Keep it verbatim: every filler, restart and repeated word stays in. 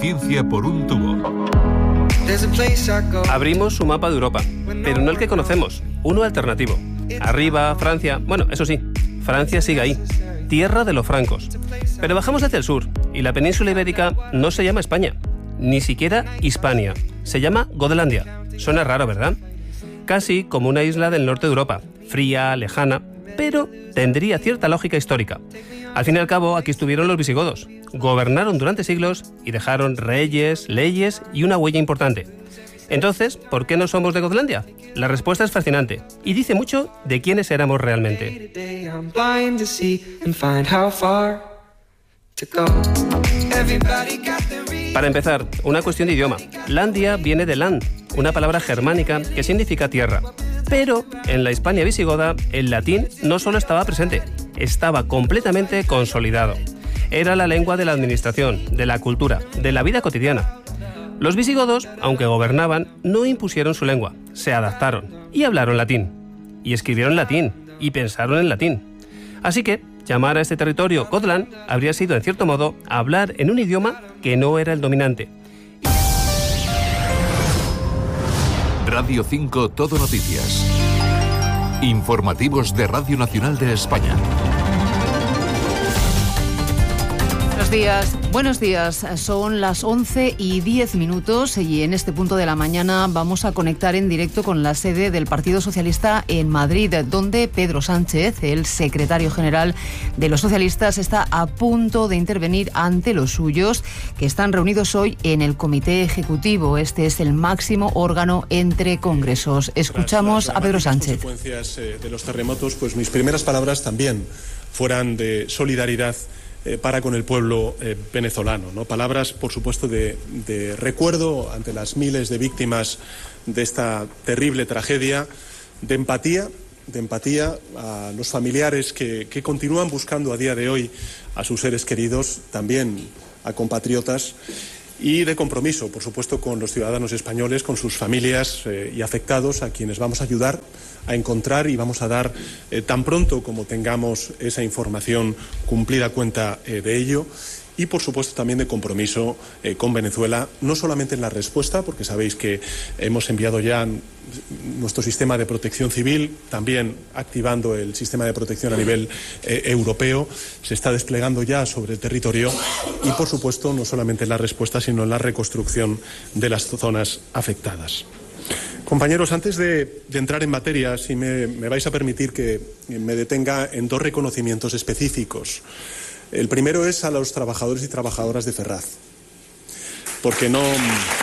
ciencia por un tubo. Abrimos su mapa de Europa, pero no el que conocemos, uno alternativo. Arriba, Francia, bueno, eso sí, Francia sigue ahí, tierra de los francos. Pero bajamos hacia el sur, y la península ibérica no se llama España, ni siquiera Hispania, se llama Godelandia. Suena raro, ¿verdad? Casi como una isla del norte de Europa, fría, lejana, pero tendría cierta lógica histórica. Al fin y al cabo, aquí estuvieron los visigodos, gobernaron durante siglos y dejaron reyes, leyes y una huella importante. Entonces, ¿por qué no somos de Godelandia? La respuesta es fascinante y dice mucho de quiénes éramos realmente. Para empezar, una cuestión de idioma. Landia viene de land, una palabra germánica que significa tierra. Pero en la Hispania visigoda, el latín no solo estaba presente, estaba completamente consolidado. Era la lengua de la administración, de la cultura, de la vida cotidiana. Los visigodos, aunque gobernaban, no impusieron su lengua, se adaptaron y hablaron latín. Y escribieron latín, y pensaron en latín. Así que, llamar a este territorio Gotland habría sido, en cierto modo, hablar en un idioma que no era el dominante. Radio cinco Todo Noticias. Informativos de Radio Nacional de España. Buenos días, buenos días. Son las once y diez minutos y en este punto de la mañana vamos a conectar en directo con la sede del Partido Socialista en Madrid, donde Pedro Sánchez, el secretario general de los socialistas, está a punto de intervenir ante los suyos, que están reunidos hoy en el Comité Ejecutivo. Este es el máximo órgano entre congresos. Escuchamos a Pedro Sánchez. Las consecuencias de los terremotos, pues mis primeras palabras también fueran de solidaridad Eh, para con el pueblo eh, venezolano, ¿no? Palabras, por supuesto, de, de recuerdo ante las miles de víctimas de esta terrible tragedia, de empatía, de empatía a los familiares que, que continúan buscando a día de hoy a sus seres queridos, también a compatriotas, y de compromiso, por supuesto, con los ciudadanos españoles, con sus familias eh, y afectados, a quienes vamos a ayudar a encontrar y vamos a dar eh, tan pronto como tengamos esa información cumplida cuenta eh, de ello. Y, por supuesto, también de compromiso eh, con Venezuela, no solamente en la respuesta, porque sabéis que hemos enviado ya nuestro sistema de protección civil, también activando el sistema de protección a nivel eh, europeo, se está desplegando ya sobre el territorio y, por supuesto, no solamente en la respuesta, sino en la reconstrucción de las zonas afectadas. Compañeros, antes de, de entrar en materia, si me, me vais a permitir que me detenga en dos reconocimientos específicos. El primero es a los trabajadores y trabajadoras de Ferraz, porque no...